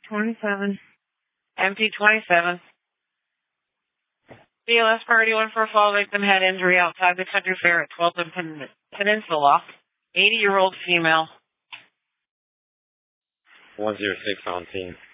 27. Empty 27. BLS priority 1 for a fall victim head injury outside the country fair at 12th and Peninsula. 80-year-old female. 106 on team.